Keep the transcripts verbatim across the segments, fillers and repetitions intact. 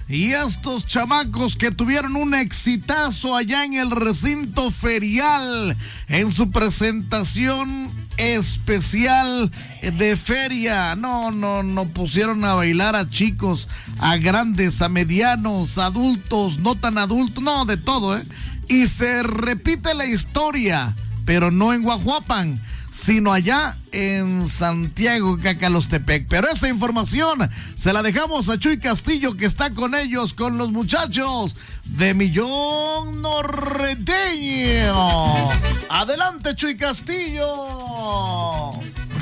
Y estos chamacos que tuvieron un exitazo allá en el recinto ferial en su presentación especial de feria. No, no, no pusieron a bailar a chicos, a grandes, a medianos, adultos, no tan adultos, no, de todo, ¿eh? Y se repite la historia, pero no en Guajuapan, sino allá en Santiago, Cacalostepec. Pero esa información se la dejamos a Chuy Castillo, que está con ellos, con los muchachos de Millón Norteño. Adelante, Chuy Castillo.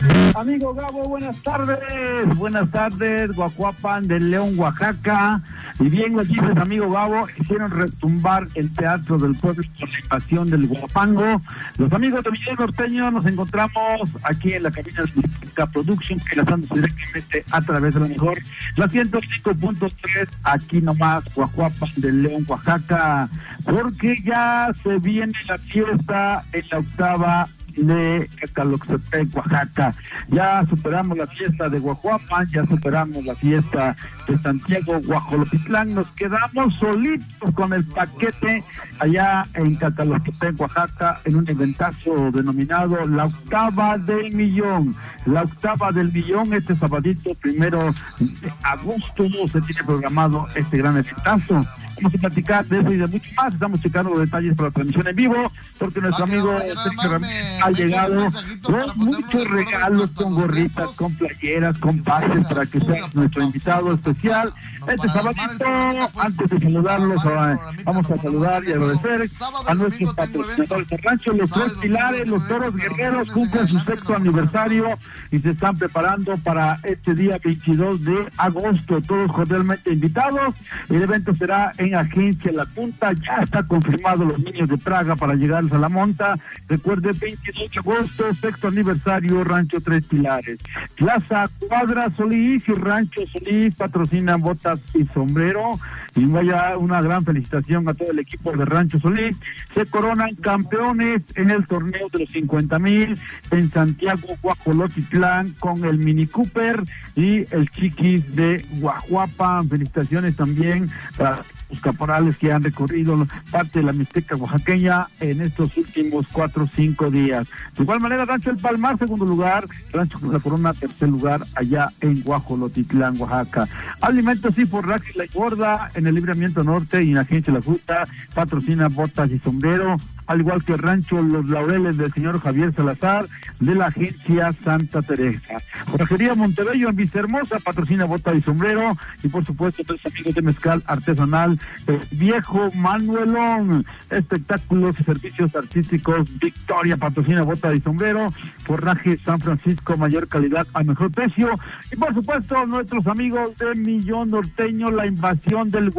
Amigo Gabo, buenas tardes. Buenas tardes, Guajuapan del León, Oaxaca. Y bien lo dices, amigo Gabo, hicieron retumbar el Teatro del Pueblo con la invasión del Guapango. Los amigos de Millón Norteño nos encontramos aquí en la cabina de Mística Production, que la estamos directamente a través de la mejor, la ciento cinco punto tres, aquí nomás, Guajuapan del León, Oaxaca, porque ya se viene la fiesta en la octava de Cacalostepec, Oaxaca. Ya superamos la fiesta de Guajuapan, ya superamos la fiesta de Santiago, Guajolotitlán, nos quedamos solitos con el paquete allá en Cacalostepec, Oaxaca, en un eventazo denominado La Octava del Millón. La Octava del Millón, este sabadito primero de agosto se tiene programado este gran eventazo. Vamos a platicar de eso y de mucho más. Estamos checando los detalles para la transmisión en vivo, porque nuestro ah, amigo Sergio Ramírez ha llegado con muchos regalos, con gorritas, con playeras, con pases para que sea nuestro invitado especial. Este sabadito, antes de saludarlos, vamos a saludar y agradecer a nuestros patrocinadores de rancho, los Tres Pilares, los Toros Guerreros, cumplen su sexto aniversario y se están preparando para este día veintidós de agosto. Todos cordialmente invitados. El evento será en Agencia La Punta. Ya está confirmado los niños de Praga para llegar a la monta. Recuerde, veintidós de agosto, sexto aniversario, Rancho Tres Pilares. Plaza Cuadra Solís y Rancho Solís patrocinan botas y sombrero. Y vaya una gran felicitación a todo el equipo de Rancho Solís. Se coronan campeones en el torneo de los cincuenta mil en Santiago, Guajolotitlán, con el Mini Cooper y el Chiquis de Guajuapan. Felicitaciones también para los caporales que han recorrido parte de la Mixteca oaxaqueña en estos últimos cuatro o cinco días. De igual manera, Rancho El Palmar, segundo lugar, Rancho La Corona, tercer lugar, allá en Guajolotitlán, Oaxaca. Alimentos y forraje La Gorda, en el Libramiento Norte y en la Agencia La Fruta, patrocina botas y sombrero, al igual que el Rancho Los Laureles del señor Javier Salazar, de la Agencia Santa Teresa. Forrajería Montebello en Vistahermosa, patrocina bota y sombrero, y por supuesto tres amigos de mezcal artesanal, el Viejo Manuelón, espectáculos y servicios artísticos Victoria, patrocina bota y sombrero, forraje San Francisco, mayor calidad a mejor precio, y por supuesto nuestros amigos de Millón Norteño, la invasión del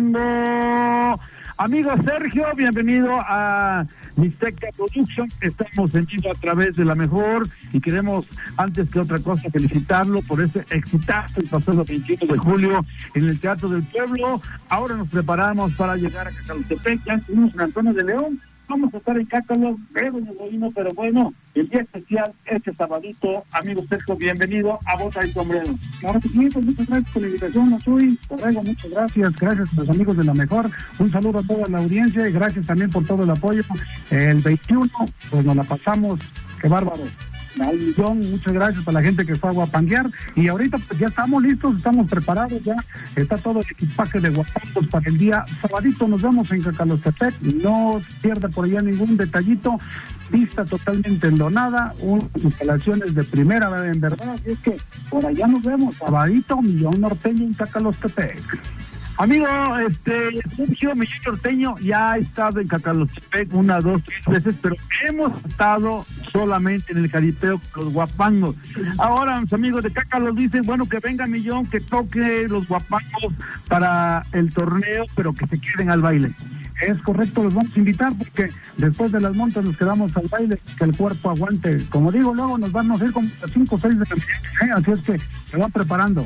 Guapango. Amigo Sergio, bienvenido a Mixteca Production. Estamos en vivo a través de la mejor y queremos, antes que otra cosa, felicitarlo por ese exitazo el pasado veintiuno de julio en el Teatro del Pueblo. Ahora nos preparamos para llegar a Cacalostepec. Ya estuvimos en Antonio de León. Vamos a estar en Cácalo, pero pero bueno, el día especial, este sabadito. Amigo Sergio, bienvenido a Bota y Sombrero. Claro que sí, pues muchas gracias por la invitación, no soy, Corrego, muchas gracias, gracias a los amigos de la mejor, un saludo a toda la audiencia y gracias también por todo el apoyo. El veintiuno, pues nos la pasamos, qué bárbaro. Al millón, muchas gracias a la gente que fue a guapanguear y ahorita pues ya estamos listos, estamos preparados, ya está todo el equipaje de guapangos para el día sabadito. Nos vemos en Cacalostepec, no pierda por allá ningún detallito, pista totalmente endonada, unas instalaciones de primera en verdad, así es que por allá nos vemos, sabadito, Millón Norteño en Cacalostepec. Amigo, este, Sergio Millón Norteño ya ha estado en Cacalostepec una, dos, tres veces, pero hemos estado solamente en el jaripeo con los guapangos. Ahora los amigos de Cácalos dicen, bueno, que venga Millón, que toque los guapangos para el torneo, pero que se queden al baile. Es correcto, los vamos a invitar porque después de las montas nos quedamos al baile, que el cuerpo aguante. Como digo, luego nos van a hacer como a cinco o seis de la mañana, ¿eh? Así es que se van preparando.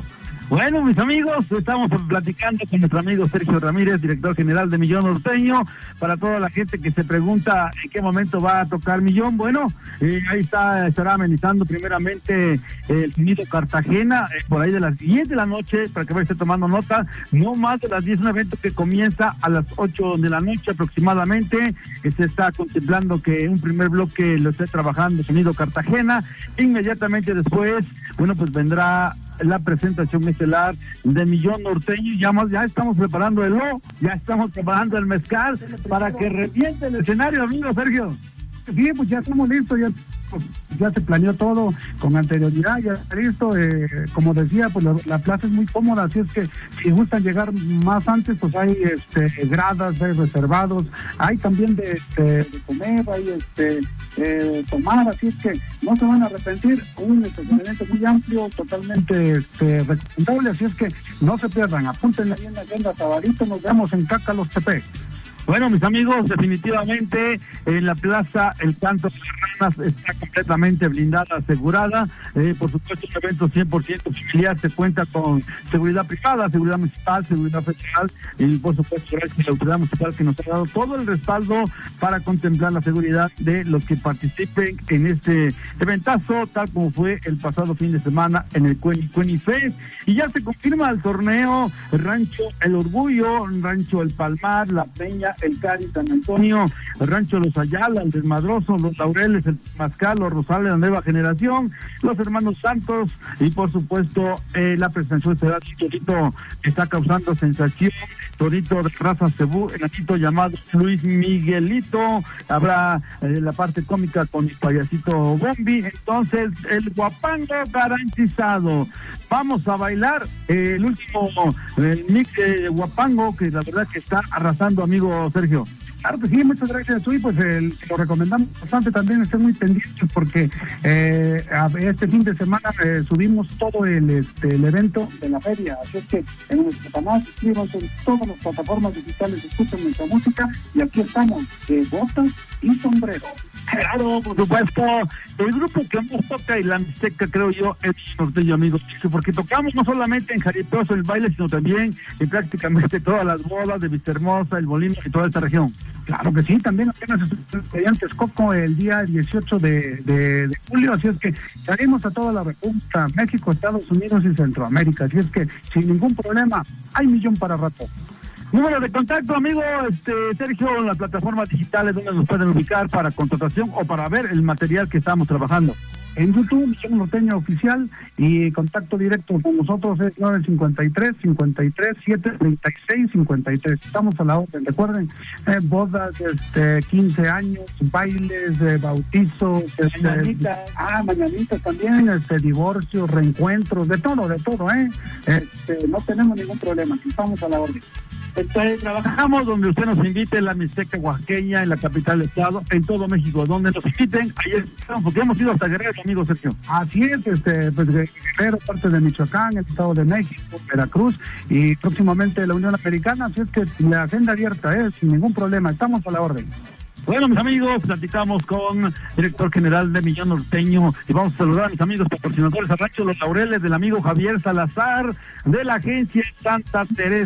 Bueno, mis amigos, estamos platicando con nuestro amigo Sergio Ramírez, director general de Millón Norteño. Para toda la gente que se pregunta en qué momento va a tocar Millón, bueno, eh, ahí está, estará amenizando primeramente eh, el sonido Cartagena, eh, por ahí de las diez de la noche, para que vaya tomando nota, no más de las diez, un evento que comienza a las ocho de la noche aproximadamente, que se está contemplando que un primer bloque lo esté trabajando sonido Cartagena. Inmediatamente después, bueno, pues vendrá la presentación estelar de Millón Norteño. Ya, más, ya estamos preparando el O, ya estamos preparando el mezcal para que reviente el escenario, amigo Sergio. Sí, pues ya estamos listos, ya, pues, ya se planeó todo con anterioridad, ya está listo. Eh, como decía, pues la, la plaza es muy cómoda, así es que si gustan llegar más antes, pues hay este, gradas, hay reservados, hay también de, de, de comer, hay este, eh, tomar, así es que no se van a arrepentir. Un estacionamiento muy amplio, totalmente este, recomendable, así es que no se pierdan, apúntenle ahí en la agenda, sabadito, nos vemos en Cácalos Tepe. Bueno, mis amigos, definitivamente en la plaza el Canto de las Ranas está completamente blindada, asegurada. Eh, por supuesto, un evento cien por ciento familiar, se cuenta con seguridad privada, seguridad municipal, seguridad federal y por supuesto gracias a la autoridad municipal que nos ha dado todo el respaldo para contemplar la seguridad de los que participen en este eventazo, tal como fue el pasado fin de semana en el Cueni Cueni Fest. Y ya se confirma el torneo Rancho El Orgullo, Rancho El Palmar, La Peña, el Cari, San Antonio, el Rancho Los Ayala, el Desmadroso, Los Laureles, el Mascal, Los Rosales, la Nueva Generación, los Hermanos Santos y por supuesto eh, la presentación será de Torito que está causando sensación, Torito de raza cebú, el gatito llamado Luis Miguelito, habrá eh, la parte cómica con el payasito Bombi, entonces el guapango garantizado. Vamos a bailar eh, el último el mix de guapango que la verdad que está arrasando, amigo Sergio. Claro que sí, muchas gracias. Hoy pues el, lo recomendamos bastante, también estén muy pendientes porque eh, este fin de semana eh, subimos todo el, este, el evento de la feria, así es que en nuestro canal suscríbanse en todas las plataformas digitales, escuchen nuestra música y aquí estamos de botas y sombrero. Claro, por supuesto, el grupo que más toca y la Mixteca, creo yo, es Norteño, amigos, porque tocamos no solamente en Jaripeoso el baile, sino también en prácticamente todas las bodas de Vistahermosa, el Molino y toda esta región. Claro que sí, también apenas estuve en Texcoco el día dieciocho de, de, de julio, así es que salimos a toda la República, México, Estados Unidos y Centroamérica, así es que sin ningún problema, hay Millón para rato. Número de contacto, amigo este Sergio, en las plataformas digitales donde nos pueden ubicar para contratación o para ver el material que estamos trabajando. En YouTube, Millón Norteño Oficial, y contacto directo con nosotros es nueve cinco tres, cinco tres, siete tres seis, cinco tres. Estamos a la orden, recuerden, eh, bodas, este, quince años, bailes, eh, bautizos, este, mañanitas, ah, mañanitas también, este, divorcios, reencuentros, de todo, de todo, ¿eh? Este, no tenemos ningún problema, estamos a la orden. Este, trabajamos donde usted nos invite, en la Mixteca oaxaqueña, en la capital del estado, en todo México, donde nos inviten, ahí estamos, porque hemos ido hasta Guerrero, amigo Sergio. Así es, este, pues Guerrero, parte de Michoacán, el estado de México, Veracruz y próximamente la Unión Americana, así es que la agenda abierta es, sin ningún problema, estamos a la orden. Bueno, mis amigos, platicamos con el director general de Millón Norteño y vamos a saludar a mis amigos patrocinadores a Rancho Los Laureles, del amigo Javier Salazar, de la agencia Santa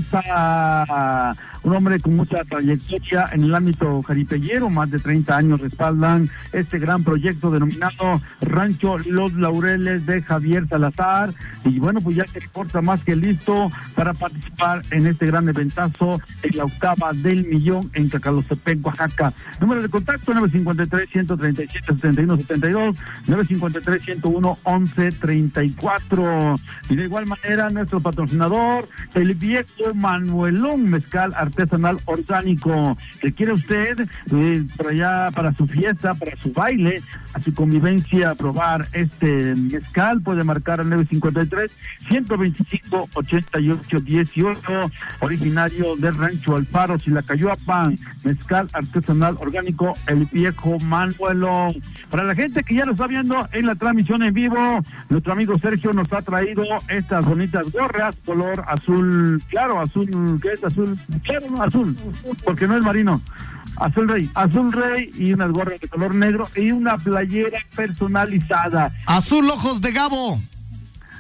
Teresa, un hombre con mucha trayectoria en el ámbito jaripellero, más de treinta años respaldan este gran proyecto denominado Rancho Los Laureles de Javier Salazar, y bueno, pues ya se reporta más que listo para participar en este gran eventazo en la octava del Millón en Cacalotepec, Oaxaca. Número de contacto nueve cinco tres, uno tres siete, siete uno siete dos, nueve cinco tres, uno uno, once treinta y cuatro. Y de igual manera nuestro patrocinador, el viejo Manuelón Mezcal Artesanal Orgánico. Que quiere usted eh, para allá, para su fiesta, para su baile, a su convivencia, probar este mezcal, puede marcar al nueve cinco tres, uno dos cinco, ocho ocho uno ocho, originario del Rancho Alfaro, Chilacayoapan, mezcal artesanal orgánico, el viejo Manuelón. Para la gente que ya lo está viendo en la transmisión en vivo, nuestro amigo Sergio nos ha traído estas bonitas gorras, color azul claro, azul, ¿qué es? Azul, claro, no, azul, porque no es marino. Azul Rey, Azul Rey y unas gorras de color negro y una playera personalizada. Azul Ojos de Gabo.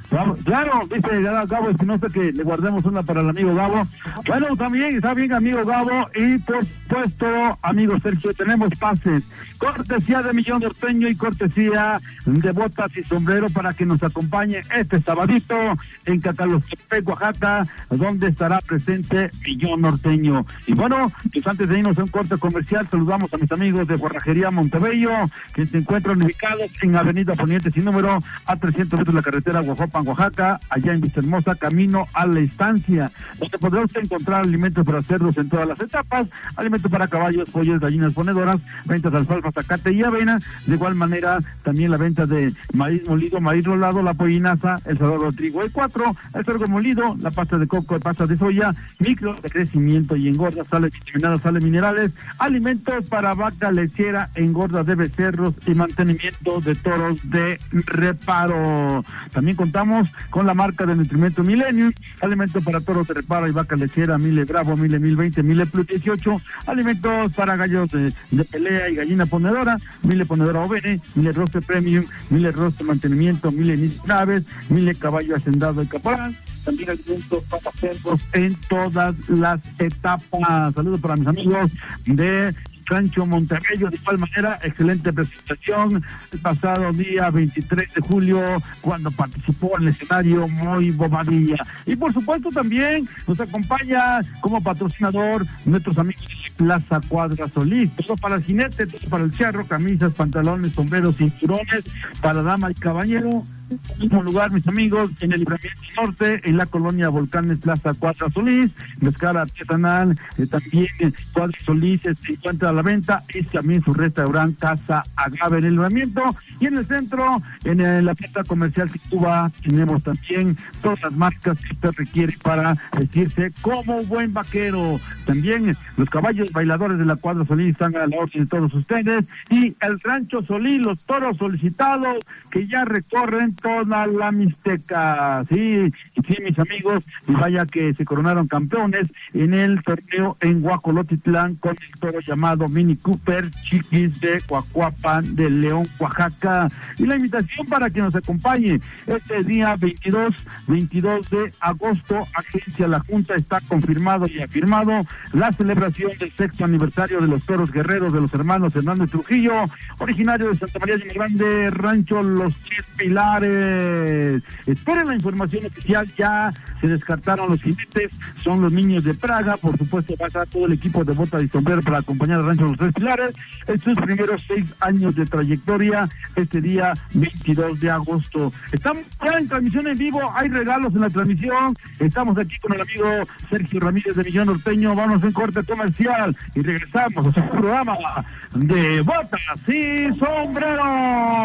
Claro, dice Gabo Espinosa que le guardemos una para el amigo Gabo. Bueno, también está bien, amigo Gabo. Y por supuesto, amigo Sergio, tenemos pases. Cortesía de Millón Norteño y cortesía de Botas y Sombrero para que nos acompañe este sabadito en Cacalostepec, Oaxaca, donde estará presente Millón Norteño. Y bueno, pues antes de irnos a un corte comercial, saludamos a mis amigos de Forrajería Montebello, que se encuentran ubicados en Avenida Poniente sin número, a trescientos metros de la carretera Oaxaca, Oaxaca, allá en Vistahermosa, camino a la estancia, donde podrá usted encontrar alimentos para cerdos en todas las etapas, alimentos para caballos, pollos, gallinas ponedoras, ventas de alfalfa, zacate y avena. De igual manera, también la venta de maíz molido, maíz rolado, la pollinaza, el salado de trigo E cuatro, el sorgo molido, la pasta de coco, pasta de soya, micro de crecimiento y engorda, sales vitaminadas, sales minerales, alimentos para vaca lechera, engorda de becerros y mantenimiento de toros de reparo. También contamos con la marca de Nutrimento Millennium, alimentos para toros de reparo y vaca lechera, Mile Bravo, Mile mil veinte, Mile Plus dieciocho, alimentos para gallos de, de pelea y gallina ponedora, Mile Ponedora Ovene, Mile Roste Premium, Mile Roste Mantenimiento, Mile Nis Graves, Mile Caballo Hacendado y Caporal. También alimentos para cerdos en todas las etapas. Saludos para mis amigos de Rancho Montebello. De igual manera, excelente presentación el pasado día veintitrés de julio, cuando participó en el escenario Muy Bobadilla. Y por supuesto también nos acompaña como patrocinador nuestros amigos de Plaza Cuadra Solís. Todo para el jinete, todo para el charro, camisas, pantalones, sombreros, cinturones, para dama y caballero. En el mismo lugar, mis amigos, en el Libramiento Norte, en la colonia Volcanes, Plaza Cuadra Solís, mezcal artesanal, eh, también eh, Cuadra Solís se encuentra a la venta, y también su restaurante Casa Agave en el Libramiento, y en el centro, en eh, la fiesta comercial Tituba, tenemos también todas las marcas que usted requiere para vestirse como buen vaquero. También eh, los caballos bailadores de la Cuadra Solís están a la orden de todos ustedes, y el Rancho Solís, los toros solicitados que ya recorren toda la Mixteca. Sí, sí, mis amigos, y vaya que se coronaron campeones en el torneo en Guajolotitlán con el toro llamado Mini Cooper Chiquis de Coacuapan de León, Oaxaca. Y la invitación para que nos acompañe este día veintidós de agosto, agencia La Junta, está confirmado y afirmado la celebración del sexto aniversario de los toros guerreros de los hermanos Hernández Trujillo, originario de Santa María de Grande, Rancho Los Tres Pilares. Esperen la información oficial, ya se descartaron los jinetes, son los niños de Praga, por supuesto va a estar todo el equipo de Botas y Sombrero para acompañar al Rancho Los Tres Pilares en sus primeros seis años de trayectoria, este día veintidós de agosto. Estamos ya en transmisión en vivo, hay regalos en la transmisión, estamos aquí con el amigo Sergio Ramírez de Millón Norteño, vamos en corte comercial y regresamos a su programa de Botas y Sombrero.